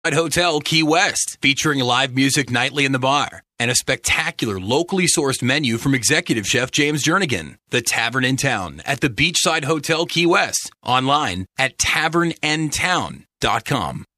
Hotel Key West, featuring live music nightly in the bar and a spectacular locally sourced menu from executive chef James Jernigan. The Tavern in Town at the Beachside Hotel Key West. Online at tavernandtown.com.